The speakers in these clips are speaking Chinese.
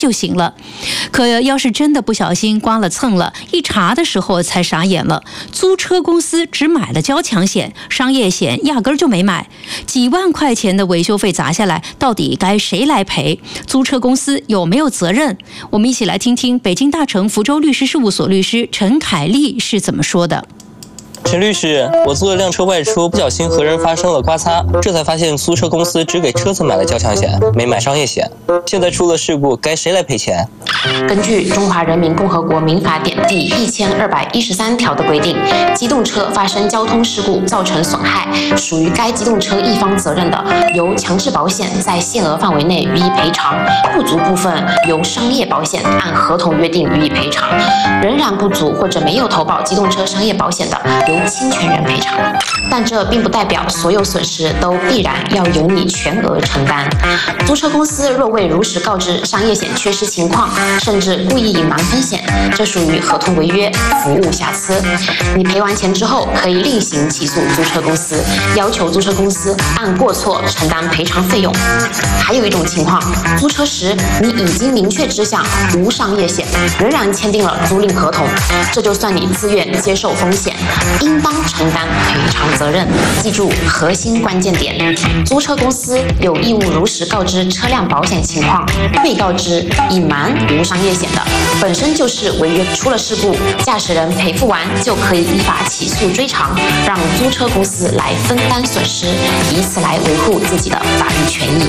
就行了。可要是真的不小心刮了蹭了，一查的时候才傻眼了，租车公司只买了交强险，商业险压根儿就没买，几万块钱的维修费砸下来，到底该谁来赔？租车公司有没有责任？我们一起来听听北京大成福州律师事务所律师陈凯丽是怎么说的。 陈律师，我租了辆车外出，不小心和人发生了刮擦，这才发现租车公司只给车子买了交强险，没买商业险。现在出了事故，该谁来赔钱？ 根据《中华人民共和国民法典》第1213条的规定，机动车发生交通事故造成损害，属于该机动车一方责任的，由强制保险在限额范围内予以赔偿；不足部分由商业保险按合同约定予以赔偿；仍然不足或者没有投保机动车商业保险的，由侵权人赔偿。但这并不代表所有损失都必然要由你全额承担。租车公司若未如实告知商业险缺失情况，甚至故意隐瞒风险，这属于合同违约、服务瑕疵。你赔完钱之后，可以另行起诉租车公司，要求租车公司按过错承担赔偿费用。还有一种情况，租车时你已经明确知晓无商业险，仍然签订了租赁合同，这就算你自愿接受风险，应当承担赔偿责任。记住核心关键点：租车公司有义务如实告知车辆保险情况，未告知、隐瞒无商业险的，本身就是违约。出了事故，驾驶人赔付完就可以依法起诉追偿，让租车公司来分担损失，以此来维护自己的法律权益。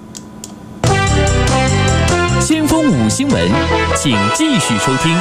先锋5新闻，请继续收听。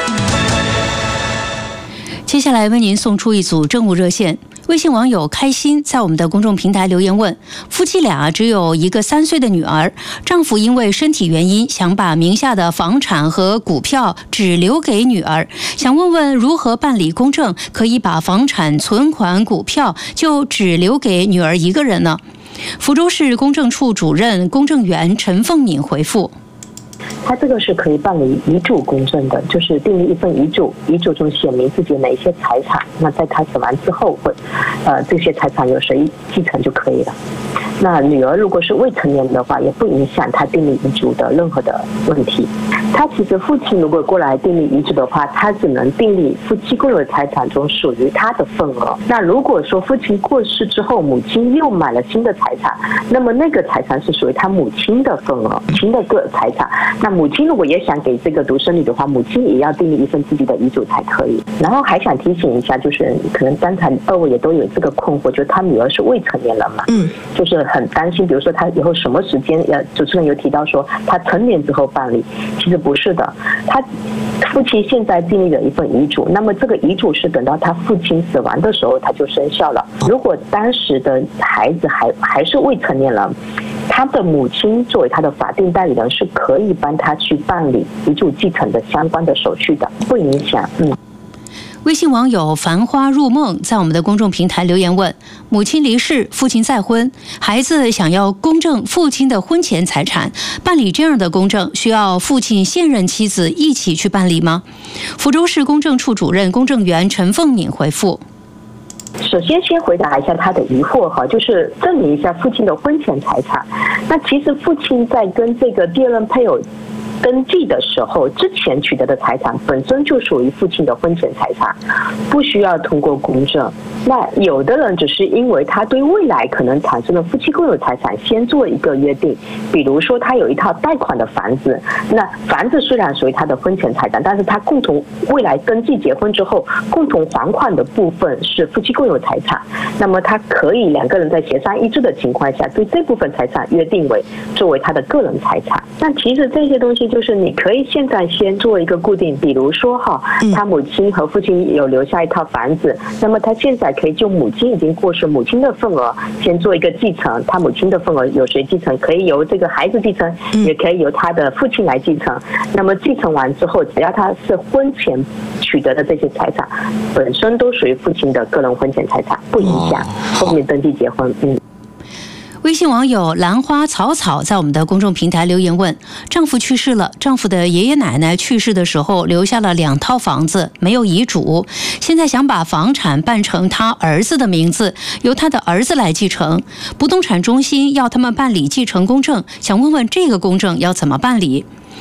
接下来为您送出一组政务热线。微信网友开心在我们的公众平台留言问：夫妻俩只有一个3岁的女儿，丈夫因为身体原因想把名下的房产和股票只留给女儿，想问问如何办理公证，可以把房产、存款、股票就只留给女儿一个人呢？福州市公证处主任公证员陈凤敏回复： 他这个是可以办理遗嘱公证的，就是订立一份遗嘱，遗嘱中写明自己哪一些财产，那在他死完之后这些财产由谁继承就可以了。那女儿如果是未成年的话，也不影响他订立遗嘱的任何的问题。他其实父亲如果过来订立遗嘱的话，他只能订立夫妻共有财产中属于他的份额。那如果说父亲过世之后，母亲又买了新的财产，那么那个财产是属于他母亲的份额，母亲的个财产。那母亲如果也想给这个独生女的话，母亲也要订立一份自己的遗嘱才可以。然后还想提醒一下，就是可能刚才2位也都有这个困惑，就是他女儿是未成年人嘛，就是很担心，比如说他以后什么时间，主持人有提到说他成年之后办理，其实不是的，他父亲现在订立了一份遗嘱，那么这个遗嘱是等到他父亲死亡的时候他就生效了。如果当时的孩子还是未成年人，他的母亲作为他的法定代理人是可以帮他去办理遗嘱继承的相关的手续的，不影响。 微信网友繁花入梦在我们的公众平台留言问：母亲离世，父亲再婚，孩子想要公证父亲的婚前财产，办理这样的公证需要父亲现任妻子一起去办理吗？福州市公证处主任公证员陈凤敏回复： 首先回答一下他的疑惑哈，就是证明一下父亲的婚前财产。那其实父亲在跟这个第二任配偶登记的时候，之前取得的财产本身就属于父亲的婚前财产，不需要通过公证。那有的人只是因为他对未来可能产生的夫妻共有财产先做一个约定，比如说他有一套贷款的房子，那房子虽然属于他的婚前财产，但是他共同未来登记结婚之后共同还款的部分是夫妻共有财产，那么他可以2个人在协商一致的情况下，对这部分财产约定为作为他的个人财产。那其实这些东西就是你可以现在先做一个固定，比如说他母亲和父亲有留下一套房子，那么他现在可以就母亲已经过世母亲的份额先做一个继承，他母亲的份额由谁继承，可以由这个孩子继承，也可以由他的父亲来继承。那么继承完之后，只要他是婚前取得的这些财产本身都属于父亲的个人婚前财产，不影响后面登记结婚。 微信网友兰花草草在我们的公众平台留言问：丈夫去世了，丈夫的爷爷奶奶去世的时候留下了2套房子，没有遗嘱，现在想把房产办成他儿子的名字，由他的儿子来继承。不动产中心要他们办理继承公证，想问问这个公证要怎么办理？